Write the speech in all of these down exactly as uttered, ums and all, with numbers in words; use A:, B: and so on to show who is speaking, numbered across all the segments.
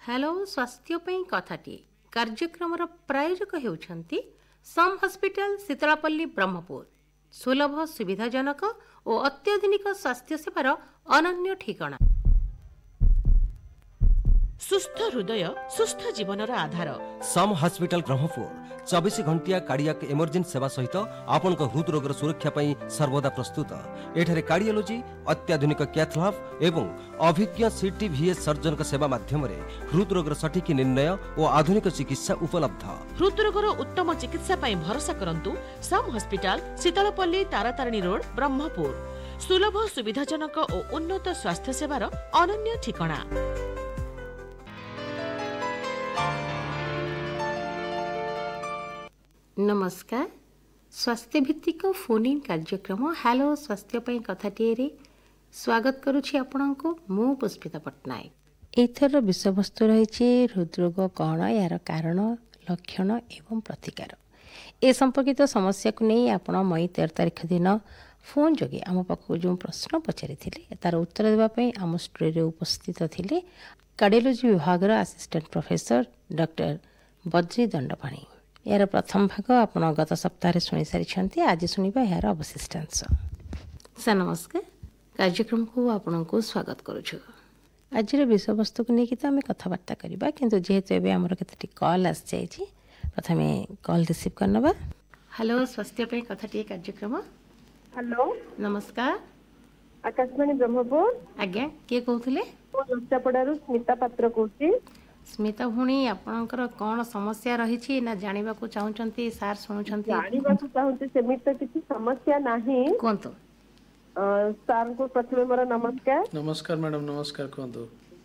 A: Hello स्वास्थ्य पई कथाटी कार्यक्रम प्रायोजक हेउछंती सम हॉस्पिटल शीतलापल्ली ब्रह्मपुर सुलभ सुविधाजनक और अत्याधुनिक स्वास्थ्य सेवार अनन्य ठिकाना।
B: सुस्थ हृदय सुस्थ जीवनर आधार
C: सम हॉस्पिटल ब्रह्मपुर चौबीस घंटिया कार्डियाक इमर्जेंसी सेवा सहित आपण हृद रोगर सुरक्षा पई सर्वदा प्रस्तुत। एठारे कार्डियोलॉजी अत्याधुनिक कैथ लैब एवं अभिज्ञ सीटीवीएस सर्जन सेवा माध्यम हृद रोगर सठिक निर्णय और आधुनिक चिकित्सा उपलब्ध।
B: हृद रोगर उत्तम चिकित्सा पई भरोसा करंतु सम हॉस्पिटल शीतलपल्ली तारातारिणी रोड ब्रह्मपुर सुलभ सुविधाजनक और उन्नत स्वास्थ्य सेवार अनन्य ठिकाना।
A: नमस्कार स्वास्थ्य भित्तिक फोन इन कार्यक्रम हेलो स्वास्थ्य पई कथाटी स्वागत करुछि आपनको मु पुष्पिता पट्टनायक। एथर विषय वस्तु रही हृदरोग कौन यार कारण लक्षण एवं प्रतिकार ए संपर्कित समस्या को नहीं आपण मई तेरह तारीख दिन फोन जोगे आम पाखक जो प्रश्न पचारि तार उत्तर देवाई आम स्टूडियो उपस्थित थिले कार्डियोलॉजी विभाग assistant professor doctor Badri Dandapani. यार प्रथम भाग आपण गत सप्ताह शुणी सारी आज शुणा यार अवशिष्टांश। सर नमस्कार कार्यक्रम को आपण को स्वागत करुछु। आज विषय वस्तु को लेकिन तो आम कथबार्ता करवा किंतु जेहेतु एवं आमर केतोटी कॉल आसी जाइए प्रथम कॉल रिसीव करनबा। हेलो स्वास्थ्य पे कथाटी कार्यक्रम।
D: हेलो
A: नमस्कार
D: आकाशवाणी ब्रह्मपुर
A: आज्ञा किए कहूले
D: लक्षापड़ारू स्मिता पात्र कहूँ।
A: स्मिता भूणी आपणकर कौन समस्या रही ना जानिबा को चाहूचंती सार सुनुचंती?
D: जानिबा को चाहूचे सेमित तो किसी समस्या नाही
A: कोंतो
D: सार को प्रथमे मोर नमस्कार।
E: नमस्कार मैडम नमस्कार कोंतो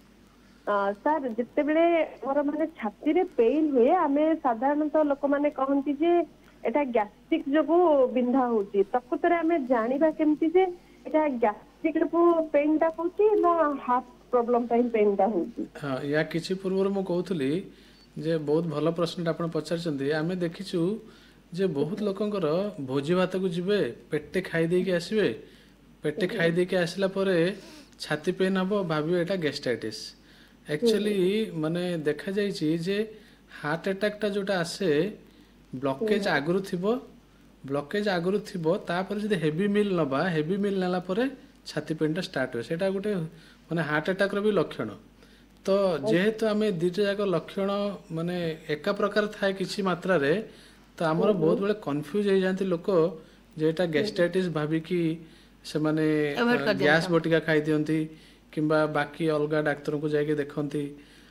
D: सार जिते बेले मोर माने छाती रे पेन हुए आमे साधारणतः लोक माने कहंती जे एटा गैस्ट्रिक जोगु बिंधा होची तकुतरे आमे जानिबा केमती जे एटा गैस्ट्रिक को पेन टा होची ना हार्ट प्रॉब्लम टाइम पेन टा होची?
E: हां या किछि पूर्व मु कहउथली जे बहुत भलो प्रश्न आपण पचारचंदी। आमे देखिछु जे बहुत लोकंकर भोजी भात को जिबे पेटे खाई देके आसीबे पेटे खाई देके आसला परे छाती पेन हबो भाबियो एटा गैस्ट्राइटिस। एक्चुअली माने देखा जाईची जे हार्ट अटैक टा जोटा आसे ब्लॉकेज आगरु थिबो ब्लॉकेज आगरु थिबो तापर जदि हेवी मील नबा हेवी मील नाला परे छाती पेन टा स्टार्ट हो सेटा गुटे माने हार्ट अटैक रो भी लक्षण। तो जेहेतु आमे दुईटा जाक लक्षण माने एका प्रकार थाए किछि मात्रा रे तो आमर बहुत बड़े कन्फ्यूज हो जाती लोक जे एटा गैस्ट्राइटिस भाबी कि से माने गैस बटिका खाई दियंती किंबा बाकी अलगा डाक्टर को जाके देखंती।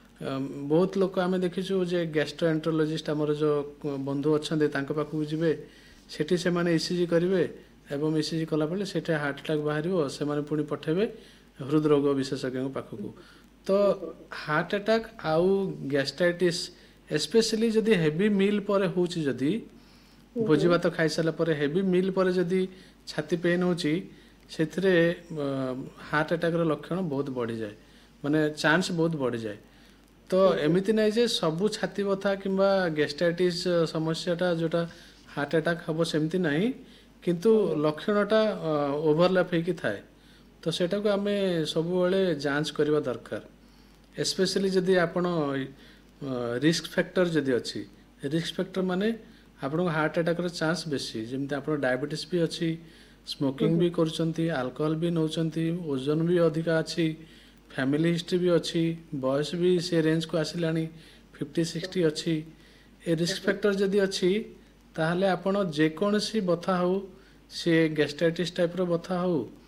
E: बहुत लोक आमे देखिछु जे गैस्ट्रोएंटरोलॉजिस्ट आमर जो बंधु अछंदे तांको पाखु जिवे सेठी से माने ईसीजी करिवे एवं ईसीजी कला पले सेठे हार्ट अटैक बाहरिवो से माने पुनी पठेबे हृदरोग विशेषज्ञ पाखक। तो हार्ट अटैक आउ गैस्ट्राइटिस स्पेशली जदि हेवी मील पर होची जदि भोजी भात खाई साला पर हेवी मील पर जदि छाती पेन होची सेथरे हार्ट अटैक रो लक्षण बहुत बढ़ी जाए माने चांस बहुत बढ़ी जाए। तो एमिति नै जे सबु छाती बथा किंबा गैस्ट्राइटिस समस्याटा जोटा हार्ट अटैक हबो सेमति नाही किंतु लक्षणटा ओवरलैप हेकी थाए। तो सेटा को आमे सब बेले जांच करबा दरकार स्पेशली जदि आपण रिस्क फैक्टर जदि अछि रिस्क फैक्टर माने आपण हार्ट अटैक रो चांस बेसी जेमते आपण डायबिटीज भी अछि स्मोकिंग भी करचंती अल्कोहल भी नौचंती ओजन भी अधिका अछि फैमिली हिस्ट्री भी अछि बयस भी से रेंज को आसिलानी फिफ्टी सिक्सटी अछि ए रिस्क फैक्टर जदि अछि ताहले आपण जे कोनसी बथा हो से गैस्ट्राइटिस टाइप रो बथा हो